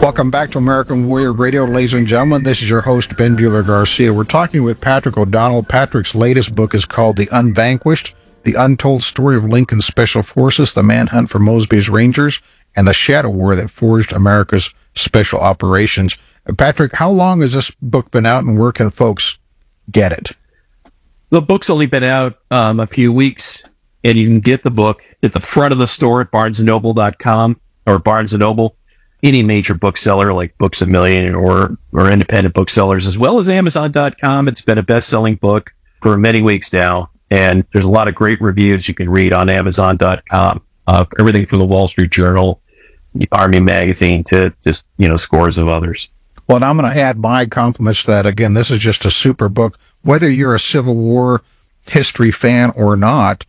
Welcome back to American Warrior Radio, ladies and gentlemen. This is your host, Ben Bueller Garcia. We're talking with Patrick O'Donnell. Patrick's latest book is called The Unvanquished, The Untold Story of Lincoln's Special Forces, The Manhunt for Mosby's Rangers, and the Shadow War that forged America's Special Operations. Patrick, how long has this book been out, and where can folks get it? The book's only been out a few weeks, and you can get the book at the front of the store at barnesandnoble.com or Barnes & Noble, any major bookseller like Books A Million or independent booksellers, as well as Amazon.com. It's been a best-selling book for many weeks now, and there's a lot of great reviews you can read on Amazon.com. Everything from the Wall Street Journal, Army Magazine, to just, scores of others. Well, and I'm going to add my compliments to that. Again, this is just a super book. Whether you're a Civil War history fan or not,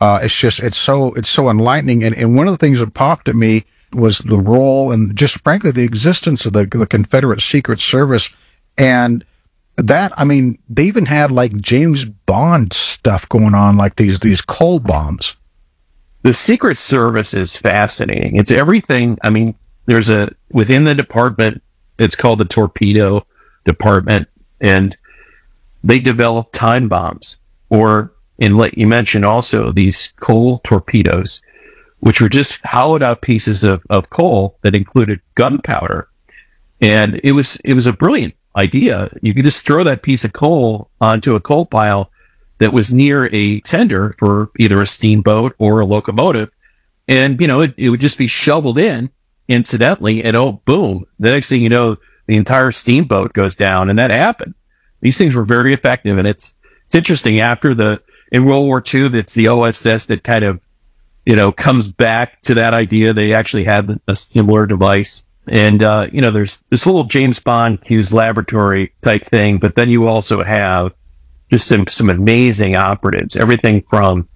it's so enlightening. And one of the things that popped at me was the role and just frankly the existence of the Confederate Secret Service. And that, they even had like James Bond stuff going on, like these coal bombs. The Secret Service is fascinating. It's everything. There's within the department, it's called the Torpedo Department, and they develop time bombs, and let you mention also these coal torpedoes, which were just hollowed out pieces of coal that included gunpowder. And it was a brilliant idea. You could just throw that piece of coal onto a coal pile that was near a tender for either a steamboat or a locomotive. And, it would just be shoveled in incidentally, and boom. The next thing you know, the entire steamboat goes down, and that happened. These things were very effective. And it's interesting, in World War II, that's the OSS that kind of, comes back to that idea. They actually had a similar device. And, there's this little James Bond Hughes laboratory type thing, but then you also have just some amazing operatives, everything from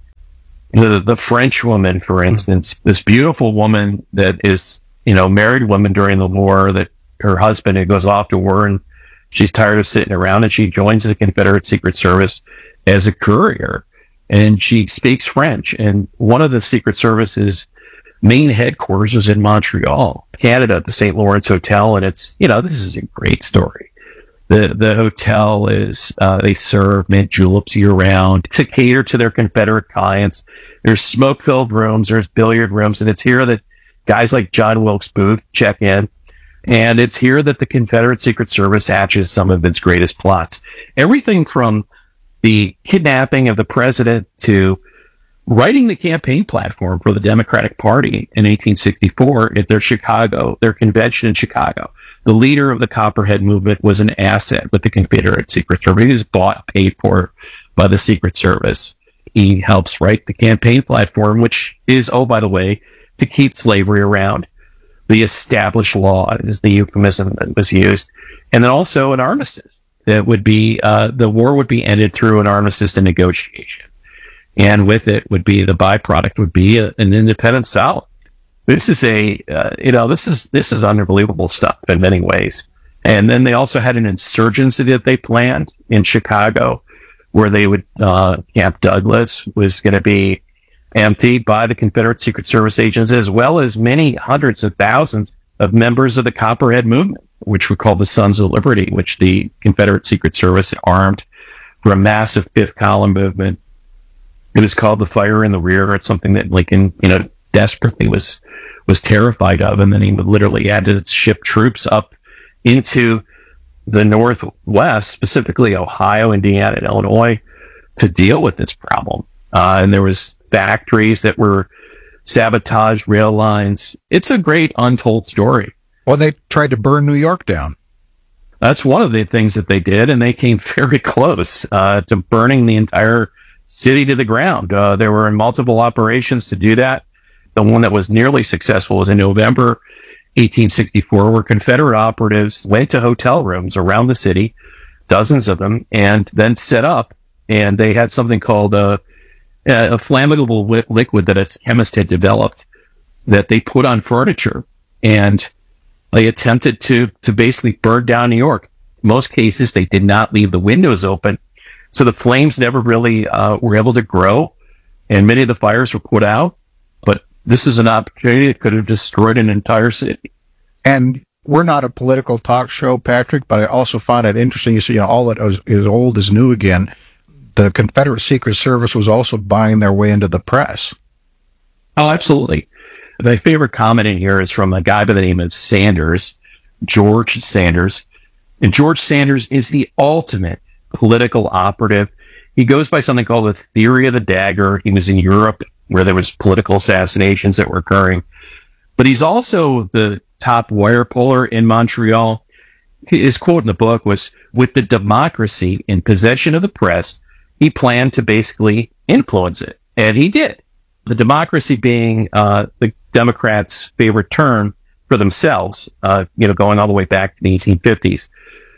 the French woman, for instance, this beautiful woman that is, married woman during the war, that her husband goes off to war and she's tired of sitting around, and she joins the Confederate Secret Service as a courier. And she speaks French. And one of the Secret Service's main headquarters is in Montreal, Canada, at the St. Lawrence Hotel. And it's, this is a great story. The hotel is, they serve mint juleps year round to cater to their Confederate clients. There's smoke-filled rooms, there's billiard rooms, and it's here that guys like John Wilkes Booth check in. And it's here that the Confederate Secret Service hatches some of its greatest plots. Everything from the kidnapping of the president to writing the campaign platform for the Democratic Party in 1864 at their convention in Chicago. The leader of the Copperhead movement was an asset with the Confederate Secret Service. He was paid for by the Secret Service. He helps write the campaign platform, which is, by the way, to keep slavery around. The established law is the euphemism that was used. And then also an armistice. That would be, the war would be ended through an armistice and negotiation. And with it would be, the byproduct would be an independent South. This is this is unbelievable stuff in many ways. And then they also had an insurgency that they planned in Chicago, where they would, Camp Douglas was going to be emptied by the Confederate Secret Service agents, as well as many hundreds of thousands of members of the Copperhead movement, which were called the Sons of Liberty, which the Confederate Secret Service armed for a massive fifth column movement. It was called the Fire in the Rear. It's something that Lincoln, desperately was terrified of. And then he would literally had to ship troops up into the Northwest, specifically Ohio, Indiana, and Illinois, to deal with this problem. And there was factories that were sabotaged, rail lines. It's a great untold story. Well, they tried to burn New York down. That's one of the things that they did, and they came very close to burning the entire city to the ground. There were multiple operations to do that. The one that was nearly successful was in November 1864, where Confederate operatives went to hotel rooms around the city, dozens of them, and then set up, and they had something called a flammable liquid that a chemist had developed that they put on furniture, and they attempted to basically burn down New York. In most cases, they did not leave the windows open, so the flames never really were able to grow, and many of the fires were put out. But this is an opportunity that could have destroyed an entire city. And we're not a political talk show, Patrick, but I also find it interesting. You see, all that is old is new again. The Confederate Secret Service was also buying their way into the press. Oh, absolutely. My favorite comment in here is from a guy by the name of Sanders, George Sanders. And George Sanders is the ultimate political operative. He goes by something called the theory of the dagger. He was in Europe where there was political assassinations that were occurring. But he's also the top wire puller in Montreal. His quote in the book was, with the democracy in possession of the press, he planned to basically influence it. And he did. The democracy being the Democrats' favorite term for themselves, going all the way back to the 1850s.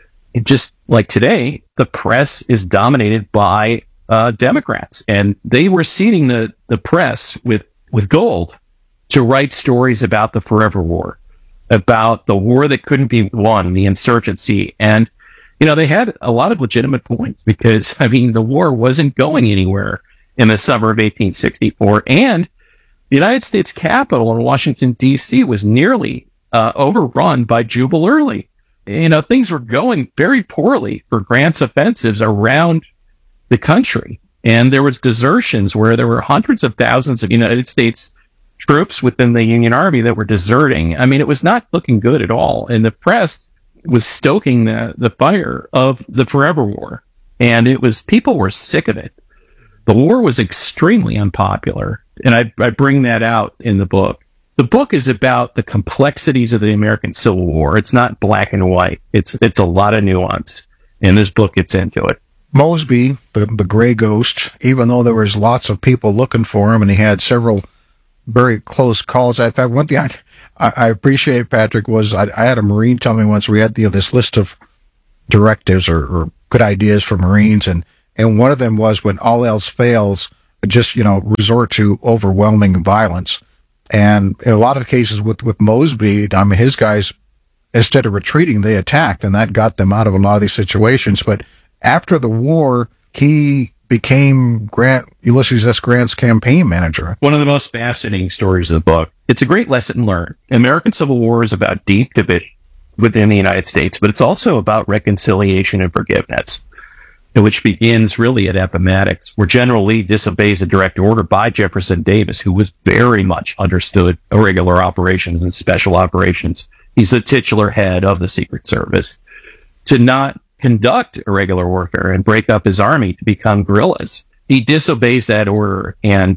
Just like today, the press is dominated by Democrats, and they were seeding the press with gold to write stories about the Forever War, about the war that couldn't be won, the insurgency. And, they had a lot of legitimate points because, the war wasn't going anywhere in the summer of 1864. And the United States Capitol in Washington, D.C. was nearly overrun by Jubal Early. Things were going very poorly for Grant's offensives around the country. And there was desertions where there were hundreds of thousands of United States troops within the Union Army that were deserting. It was not looking good at all. And the press was stoking the fire of the Forever War. And people were sick of it. The war was extremely unpopular. And I bring that out in the book. The book is about the complexities of the American Civil War. It's not black and white. It's a lot of nuance. And this book gets into it. Mosby, the gray ghost, even though there was lots of people looking for him and he had several very close calls. In fact, one thing I appreciate, Patrick, was I had a Marine tell me once, we had this list of directives or good ideas for Marines, and one of them was, when all else fails, just, resort to overwhelming violence. And in a lot of cases with Mosby, his guys, instead of retreating, they attacked, and that got them out of a lot of these situations. But after the war, he became Ulysses S. Grant's campaign manager. One of the most fascinating stories of the book. It's a great lesson learned. American Civil War is about deep division within the United States, but it's also about reconciliation and forgiveness, which begins really at Appomattox, where General Lee disobeys a direct order by Jefferson Davis, who was very much understood irregular operations and special operations. He's the titular head of the Secret Service, to not conduct irregular warfare and break up his army to become guerrillas. He disobeys that order, and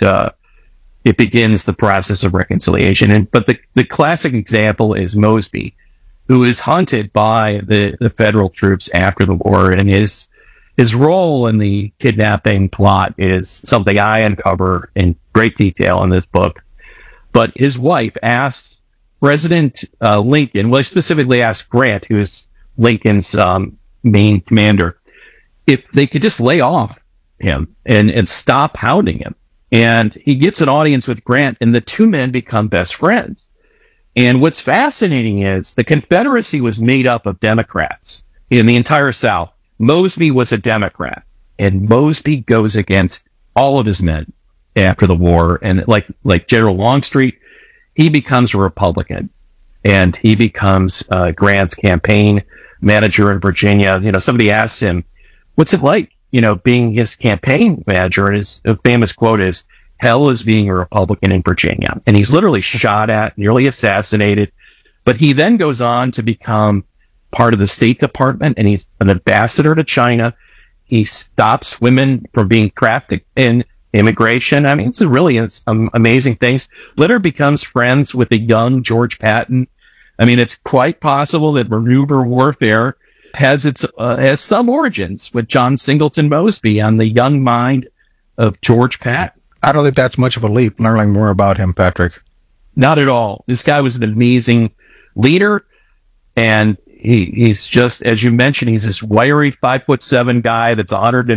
it begins the process of reconciliation. But the classic example is Mosby, who is hunted by the federal troops after the war, and his role in the kidnapping plot is something I uncover in great detail in this book. But his wife asked President Lincoln, well, he specifically asked Grant, who is Lincoln's main commander, if they could just lay off him and stop hounding him. And he gets an audience with Grant, and the two men become best friends. And what's fascinating is the Confederacy was made up of Democrats in the entire South. Mosby was a Democrat, and Mosby goes against all of his men after the war. And like General Longstreet, he becomes a Republican, and he becomes Grant's campaign manager in Virginia. Somebody asks him, what's it like, being his campaign manager? And his famous quote is, hell is being a Republican in Virginia. And he's literally shot at, nearly assassinated. But he then goes on to become part of the State Department, and he's an ambassador to China. He stops women from being trafficked in immigration. It's really amazing things. Later becomes friends with the young George Patton. It's quite possible that maneuver warfare has some origins with John Singleton Mosby on the young mind of George Patton. I don't think that's much of a leap, learning more about him, Patrick. Not at all. This guy was an amazing leader, and he's just, as you mentioned, he's this wiry 5'7" guy that's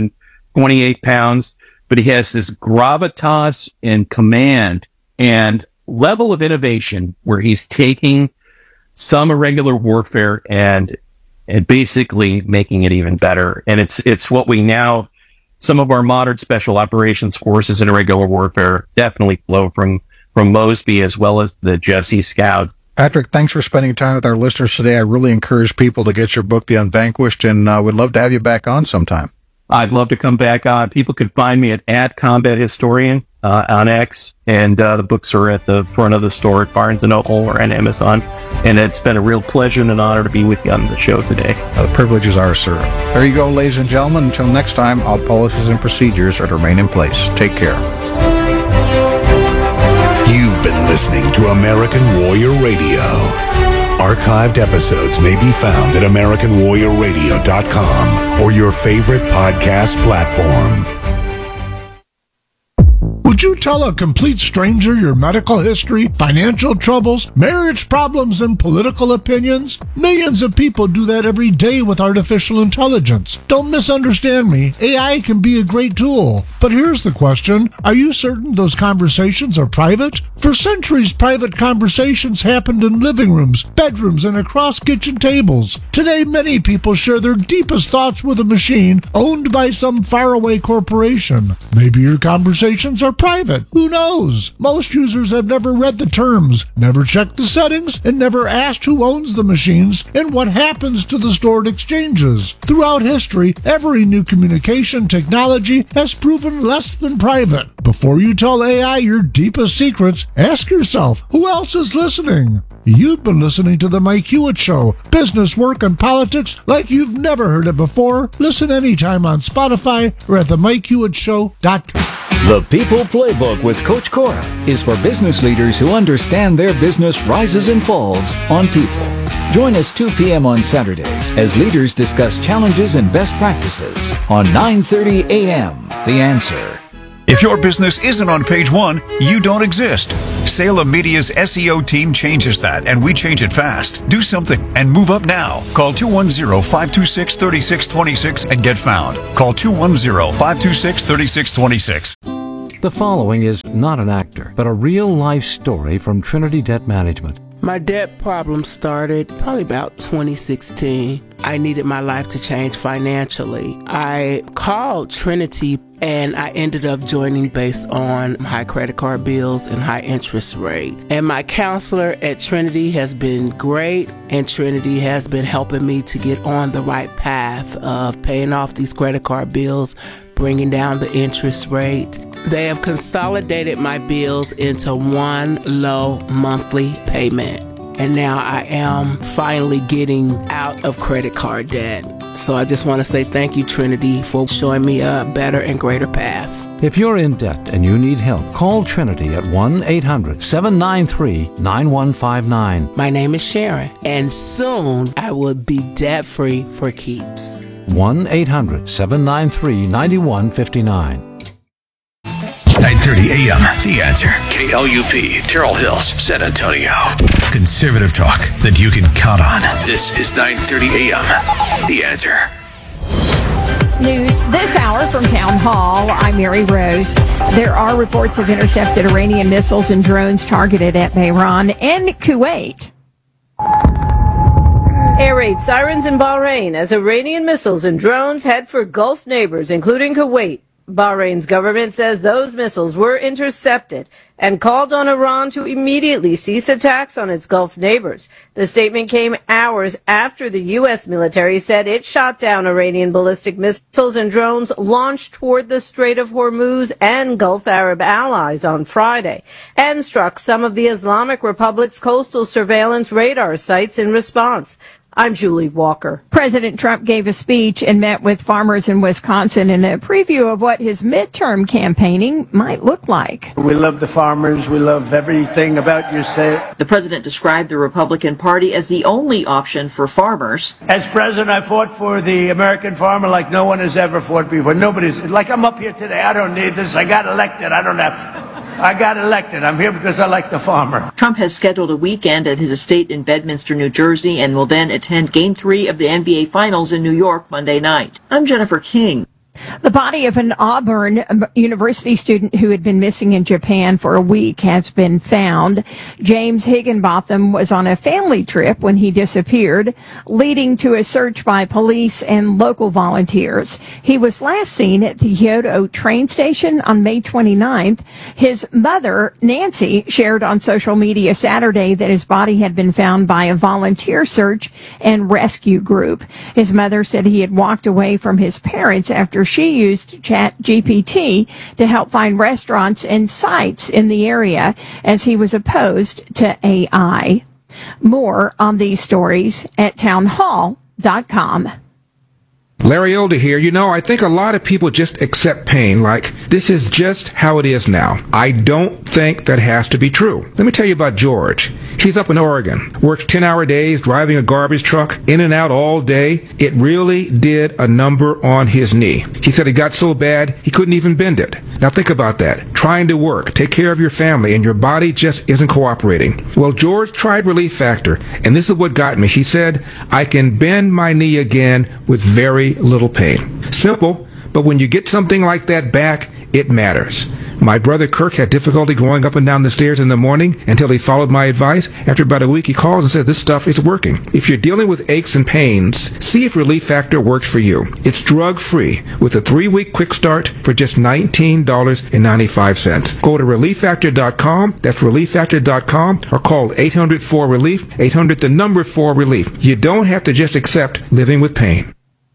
128 pounds, but he has this gravitas and command and level of innovation where he's taking some irregular warfare and basically making it even better. And it's what we now, some of our modern special operations forces in irregular warfare definitely flow from Mosby, as well as the Jesse Scouts Patrick, thanks for spending time with our listeners today. I really encourage people to get your book, The Unvanquished, and would love to have you back on sometime. I'd love to come back on. People could find me at Combat Historian on X, and the books are at the front of the store at Barnes & Noble or on Amazon. And it's been a real pleasure and an honor to be with you on the show today. The privilege is ours, sir. There you go, ladies and gentlemen. Until next time, all policies and procedures are to remain in place. Take care. You've been listening to American Warrior Radio. Archived episodes may be found at AmericanWarriorRadio.com or your favorite podcast platform. Would you tell a complete stranger your medical history, financial troubles, marriage problems, and political opinions? Millions of people do that every day with artificial intelligence. Don't misunderstand me. AI can be a great tool. But here's the question. Are you certain those conversations are private? For centuries, private conversations happened in living rooms, bedrooms, and across kitchen tables. Today, many people share their deepest thoughts with a machine owned by some faraway corporation. Maybe your conversations are private. Who knows? Most users have never read the terms, never checked the settings, and never asked who owns the machines and what happens to the stored exchanges. Throughout history, every new communication technology has proven less than private. Before you tell AI your deepest secrets, ask yourself, who else is listening? You've been listening to The Mike Hewitt Show. Business, work, and politics like you've never heard it before. Listen anytime on Spotify or at themikehewittshow.com. The People Playbook with Coach Cora is for business leaders who understand their business rises and falls on people. Join us 2 p.m. on Saturdays as leaders discuss challenges and best practices on 9:30 a.m. The Answer. If your business isn't on page one, you don't exist. Salem Media's SEO team changes that, and we change it fast. Do something and move up now. Call 210-526-3626 and get found. Call 210-526-3626. The following is not an actor, but a real-life story from Trinity Debt Management. My debt problem started probably about 2016. I needed my life to change financially. I called Trinity and I ended up joining based on high credit card bills and high interest rate. And my counselor at Trinity has been great, and Trinity has been helping me to get on the right path of paying off these credit card bills, bringing down the interest rate. They have consolidated my bills into one low monthly payment. And now I am finally getting out of credit card debt. So I just want to say thank you, Trinity, for showing me a better and greater path. If you're in debt and you need help, call Trinity at 1-800-793-9159. My name is Sharon, and soon I will be debt-free for keeps. 1-800-793-9159. 9:30 a.m. The Answer. KLUP, Terrell Hills, San Antonio. Conservative talk that you can count on. This is 9:30 a.m. The Answer. News this hour from Town Hall. I'm Mary Rose. There are reports of intercepted Iranian missiles and drones targeted at Bahrain and Kuwait. Air raid sirens in Bahrain as Iranian missiles and drones head for Gulf neighbors, including Kuwait. Bahrain's government says those missiles were intercepted and called on Iran to immediately cease attacks on its Gulf neighbors. The statement came hours after the U.S. military said it shot down Iranian ballistic missiles and drones launched toward the Strait of Hormuz and Gulf Arab allies on Friday, and struck some of the Islamic Republic's coastal surveillance radar sites in response. I'm Julie Walker. President Trump gave a speech and met with farmers in Wisconsin in a preview of what his midterm campaigning might look like. We love the farmers. We love everything about your state. The president described the Republican Party as the only option for farmers. As president, I fought for the American farmer like no one has ever fought before. Nobody's, like I'm up here today. I don't need this. I got elected. I got elected. I'm here because I like the farmer. Trump has scheduled a weekend at his estate in Bedminster, New Jersey, and will then attend Game 3 of the NBA Finals in New York Monday night. I'm Jennifer King. The body of an Auburn University student who had been missing in Japan for a week has been found. James Higginbotham was on a family trip when he disappeared, leading to a search by police and local volunteers. He was last seen at the Kyoto train station on May 29th. His mother, Nancy, shared on social media Saturday that his body had been found by a volunteer search and rescue group. His mother said he had walked away from his parents after she used ChatGPT to help find restaurants and sites in the area, as he was opposed to AI. More on these stories at townhall.com. Larry Older here. You know, I think a lot of people just accept pain like this is just how it is now. I don't think that has to be true. Let me tell you about George. He's up in Oregon, works 10-hour days, driving a garbage truck, in and out all day. It really did a number on his knee. He said it got so bad he couldn't even bend it. Now think about that. Trying to work, take care of your family, and your body just isn't cooperating. Well, George tried Relief Factor, and this is what got me. He said, I can bend my knee again with very little pain. Simple, but when you get something like that back, it matters. My brother Kirk had difficulty going up and down the stairs in the morning until he followed my advice. After about a week, he calls and says, this stuff is working. If you're dealing with aches and pains, see if Relief Factor works for you. It's drug-free with a 3-week quick start for just $19.95. Go to ReliefFactor.com. That's ReliefFactor.com, or call 800-4-RELIEF, 800-4-RELIEF. You don't have to just accept living with pain.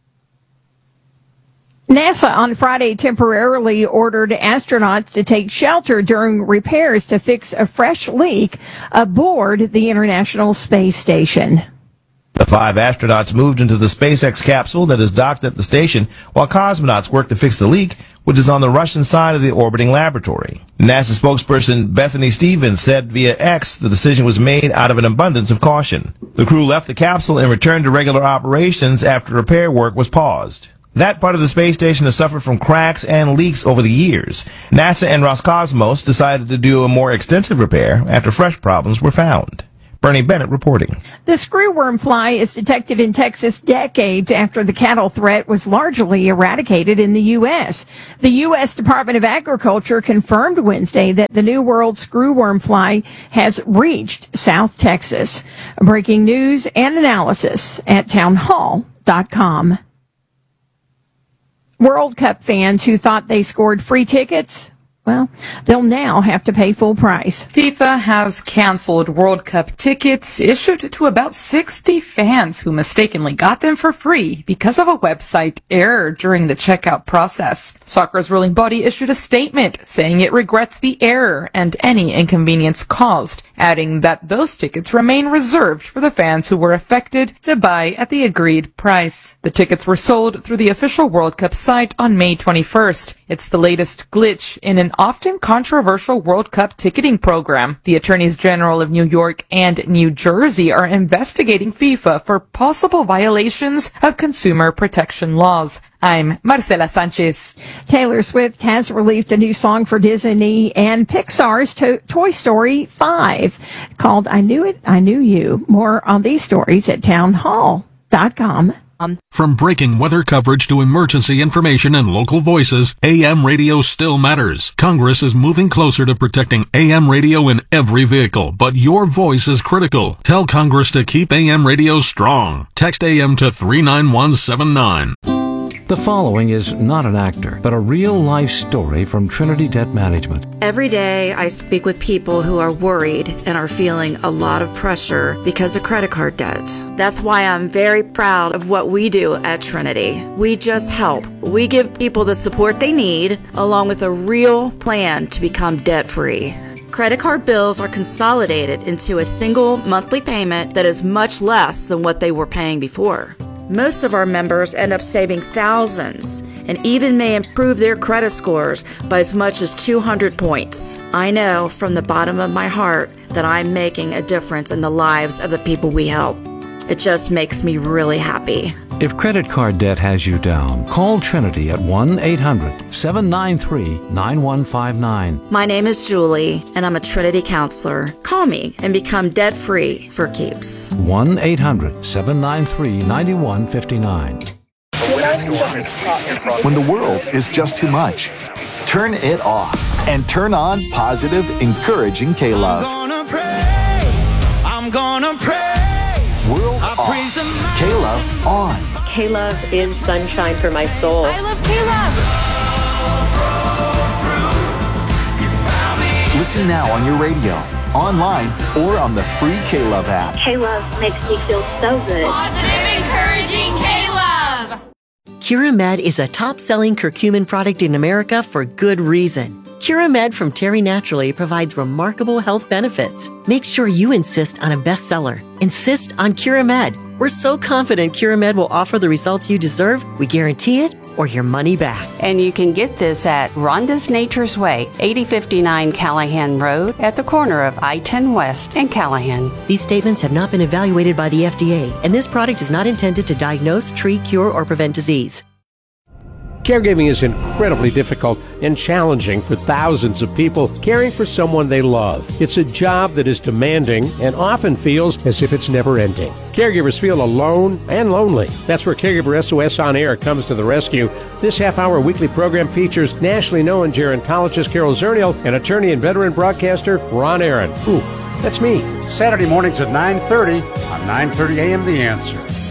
NASA on Friday temporarily ordered astronauts to take shelter during repairs to fix a fresh leak aboard the International Space Station. The 5 astronauts moved into the SpaceX capsule that is docked at the station, while cosmonauts worked to fix the leak, which is on the Russian side of the orbiting laboratory. NASA spokesperson Bethany Stevens said via X the decision was made out of an abundance of caution. The crew left the capsule and returned to regular operations after repair work was paused. That part of the space station has suffered from cracks and leaks over the years. NASA and Roscosmos decided to do a more extensive repair after fresh problems were found. Bernie Bennett reporting. The screwworm fly is detected in Texas decades after the cattle threat was largely eradicated in the U.S. The U.S. Department of Agriculture confirmed Wednesday that the New World screwworm fly has reached South Texas. Breaking news and analysis at townhall.com. World Cup fans who thought they scored free tickets, well, they'll now have to pay full price. FIFA has canceled World Cup tickets issued to about 60 fans who mistakenly got them for free because of a website error during the checkout process. Soccer's ruling body issued a statement saying it regrets the error and any inconvenience caused, adding that those tickets remain reserved for the fans who were affected to buy at the agreed price. The tickets were sold through the official World Cup site on May 21st. It's the latest glitch in an often controversial World Cup ticketing program. The Attorneys General of New York and New Jersey are investigating FIFA for possible violations of consumer protection laws. I'm Marcela Sanchez. Taylor Swift has released a new song for Disney and Pixar's Toy Story 5 called I Knew It, I Knew You. More on these stories at townhall.com. From breaking weather coverage to emergency information and local voices, AM radio still matters. Congress is moving closer to protecting AM radio in every vehicle, but your voice is critical. Tell Congress to keep AM radio strong. Text AM to 39179. The following is not an actor, but a real-life story from Trinity Debt Management. Every day I speak with people who are worried and are feeling a lot of pressure because of credit card debt. That's why I'm very proud of what we do at Trinity. We just help. We give people the support they need, along with a real plan to become debt-free. Credit card bills are consolidated into a single monthly payment that is much less than what they were paying before. Most of our members end up saving thousands and even may improve their credit scores by as much as 200 points. I know from the bottom of my heart that I'm making a difference in the lives of the people we help. It just makes me really happy. If credit card debt has you down, call Trinity at 1-800-793-9159. My name is Julie, and I'm a Trinity counselor. Call me and become debt-free for keeps. 1-800-793-9159. When the world is just too much, turn it off and turn on positive, encouraging K-Love. I'm gonna praise. World off. K-Love on. K-Love is sunshine for my soul. I love K-Love. Listen now on your radio, online, or on the free K-Love app. K-Love makes me feel so good. Positive, encouraging K-Love. Curamed is a top-selling curcumin product in America for good reason. Curamed from Terry Naturally provides remarkable health benefits. Make sure you insist on a bestseller. Insist on Curamed. We're so confident Curamed will offer the results you deserve, we guarantee it, or your money back. And you can get this at Rhonda's Nature's Way, 8059 Callahan Road, at the corner of I-10 West and Callahan. These statements have not been evaluated by the FDA, and this product is not intended to diagnose, treat, cure, or prevent disease. Caregiving is incredibly difficult and challenging for thousands of people caring for someone they love. It's a job that is demanding and often feels as if it's never ending. Caregivers feel alone and lonely. That's where Caregiver SOS On Air comes to the rescue. This half-hour weekly program features nationally known gerontologist Carol Zernial and attorney and veteran broadcaster Ron Aaron. Ooh, that's me. Saturday mornings at 9:30 on 9:30 a.m. The Answer.